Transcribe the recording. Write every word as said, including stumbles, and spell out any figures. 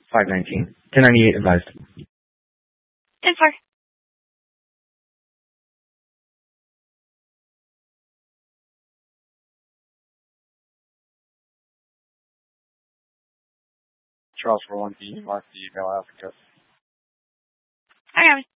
five nineteen. ten ninety-eight advised. ten four. Charles for one B, mark the email applicant. I got it.